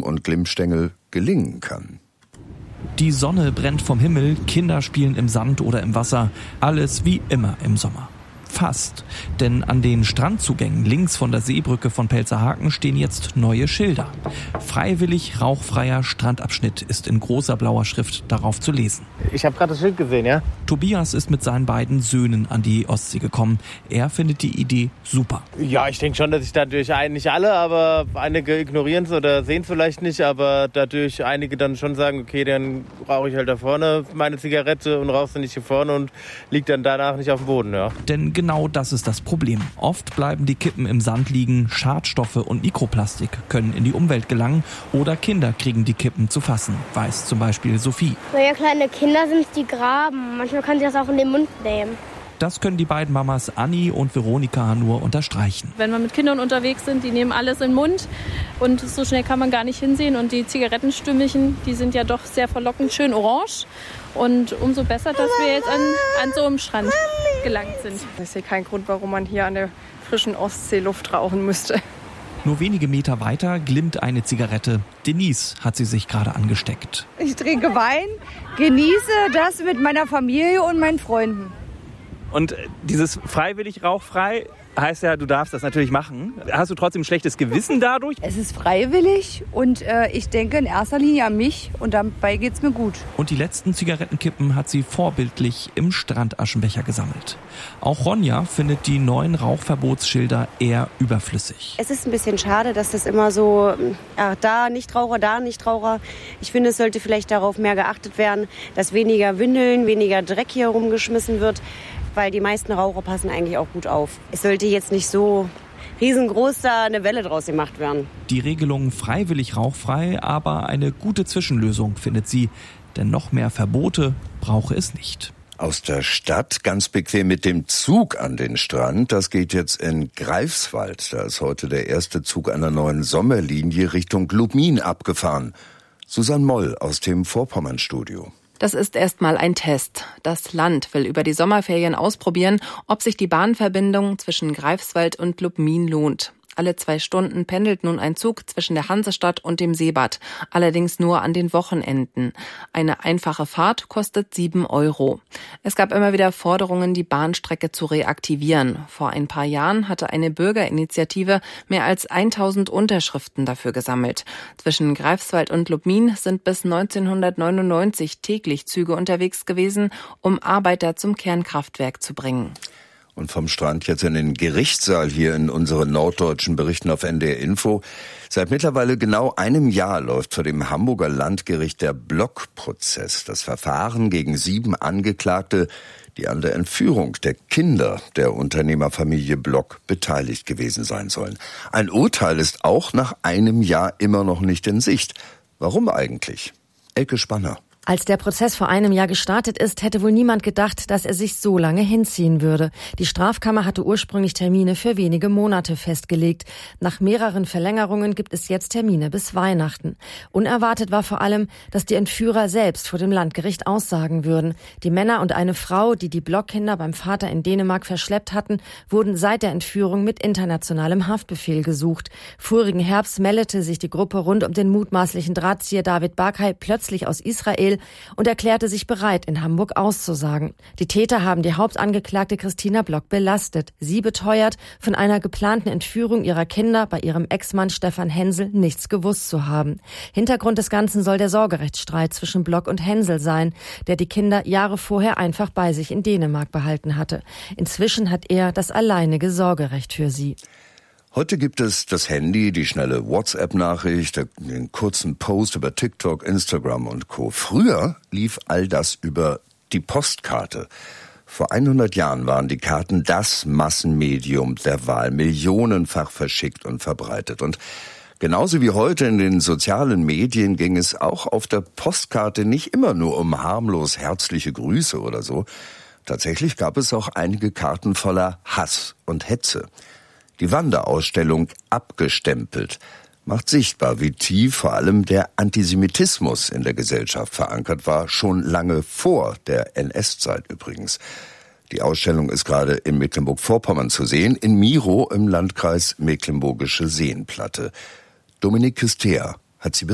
und Glimmstängel gelingen kann. Die Sonne brennt vom Himmel, Kinder spielen im Sand oder im Wasser. Alles wie immer im Sommer. Fast. Denn an den Strandzugängen links von der Seebrücke von Pelzerhaken stehen jetzt neue Schilder. Freiwillig rauchfreier Strandabschnitt ist in großer blauer Schrift darauf zu lesen. Ich habe gerade das Schild gesehen, ja? Tobias ist mit seinen beiden Söhnen an die Ostsee gekommen. Er findet die Idee super. Ja, ich denke schon, dass ich dadurch, nicht alle, aber einige ignorieren es oder sehen es vielleicht nicht, aber dadurch einige dann schon sagen, okay, dann rauche ich halt da vorne meine Zigarette und rauche sie nicht hier vorne und liegt dann danach nicht auf dem Boden, ja. Denn genau das ist das Problem. Oft bleiben die Kippen im Sand liegen, Schadstoffe und Mikroplastik können in die Umwelt gelangen oder Kinder kriegen die Kippen zu fassen, weiß zum Beispiel Sophie. Weil ja kleine Kinder sind, die graben. Manchmal kann sie das auch in den Mund nehmen. Das können die beiden Mamas Anni und Veronika nur unterstreichen. Wenn wir mit Kindern unterwegs sind, die nehmen alles in den Mund und so schnell kann man gar nicht hinsehen. Und die Zigarettenstümmchen, die sind ja doch sehr verlockend, schön orange. Und umso besser, dass wir jetzt an so einem Strand gelangt sind. Ich sehe keinen Grund, warum man hier an der frischen Ostseeluft rauchen müsste. Nur wenige Meter weiter glimmt eine Zigarette. Denise hat sie sich gerade angesteckt. Ich trinke Wein, genieße das mit meiner Familie und meinen Freunden. Und dieses freiwillig rauchfrei heißt ja, du darfst das natürlich machen. Hast du trotzdem ein schlechtes Gewissen dadurch? Es ist freiwillig und ich denke in erster Linie an mich und dabei geht's mir gut. Und die letzten Zigarettenkippen hat sie vorbildlich im Strandaschenbecher gesammelt. Auch Ronja findet die neuen Rauchverbotsschilder eher überflüssig. Es ist ein bisschen schade, dass das immer so, da Nichtraucher, da Nichtraucher. Ich finde, es sollte vielleicht darauf mehr geachtet werden, dass weniger Windeln, weniger Dreck hier rumgeschmissen wird, weil die meisten Raucher passen eigentlich auch gut auf. Es sollte jetzt nicht so riesengroß da eine Welle draus gemacht werden. Die Regelung freiwillig rauchfrei, aber eine gute Zwischenlösung, findet sie. Denn noch mehr Verbote brauche es nicht. Aus der Stadt ganz bequem mit dem Zug an den Strand. Das geht jetzt in Greifswald. Da ist heute der erste Zug einer neuen Sommerlinie Richtung Lubmin abgefahren. Susanne Moll aus dem Vorpommernstudio. Das ist erstmal ein Test. Das Land will über die Sommerferien ausprobieren, ob sich die Bahnverbindung zwischen Greifswald und Lubmin lohnt. Alle 2 Stunden pendelt nun ein Zug zwischen der Hansestadt und dem Seebad, allerdings nur an den Wochenenden. Eine einfache Fahrt kostet 7 €. Es gab immer wieder Forderungen, die Bahnstrecke zu reaktivieren. Vor ein paar Jahren hatte eine Bürgerinitiative mehr als 1000 Unterschriften dafür gesammelt. Zwischen Greifswald und Lubmin sind bis 1999 täglich Züge unterwegs gewesen, um Arbeiter zum Kernkraftwerk zu bringen. Und vom Strand jetzt in den Gerichtssaal hier in unseren norddeutschen Berichten auf NDR Info. Seit mittlerweile genau einem Jahr läuft vor dem Hamburger Landgericht der Block-Prozess. Das Verfahren gegen 7 Angeklagte, die an der Entführung der Kinder der Unternehmerfamilie Block beteiligt gewesen sein sollen. Ein Urteil ist auch nach einem Jahr immer noch nicht in Sicht. Warum eigentlich? Elke Spanner. Als der Prozess vor einem Jahr gestartet ist, hätte wohl niemand gedacht, dass er sich so lange hinziehen würde. Die Strafkammer hatte ursprünglich Termine für wenige Monate festgelegt. Nach mehreren Verlängerungen gibt es jetzt Termine bis Weihnachten. Unerwartet war vor allem, dass die Entführer selbst vor dem Landgericht aussagen würden. Die Männer und eine Frau, die die Blockkinder beim Vater in Dänemark verschleppt hatten, wurden seit der Entführung mit internationalem Haftbefehl gesucht. Vorigen Herbst meldete sich die Gruppe rund um den mutmaßlichen Drahtzieher David Barkay plötzlich aus Israel und erklärte sich bereit, in Hamburg auszusagen. Die Täter haben die Hauptangeklagte Christina Block belastet. Sie beteuert, von einer geplanten Entführung ihrer Kinder bei ihrem Ex-Mann Stefan Hensel nichts gewusst zu haben. Hintergrund des Ganzen soll der Sorgerechtsstreit zwischen Block und Hensel sein, der die Kinder Jahre vorher einfach bei sich in Dänemark behalten hatte. Inzwischen hat er das alleinige Sorgerecht für sie. Heute gibt es das Handy, die schnelle WhatsApp-Nachricht, den kurzen Post über TikTok, Instagram und Co. Früher lief all das über die Postkarte. Vor 100 Jahren waren die Karten das Massenmedium der Wahl, millionenfach verschickt und verbreitet. Und genauso wie heute in den sozialen Medien ging es auch auf der Postkarte nicht immer nur um harmlos herzliche Grüße oder so. Tatsächlich gab es auch einige Karten voller Hass und Hetze. Die Wanderausstellung Abgestempelt macht sichtbar, wie tief vor allem der Antisemitismus in der Gesellschaft verankert war, schon lange vor der NS-Zeit übrigens. Die Ausstellung ist gerade in Mecklenburg-Vorpommern zu sehen, in Miro im Landkreis Mecklenburgische Seenplatte. Dominik Küster hat sie besucht.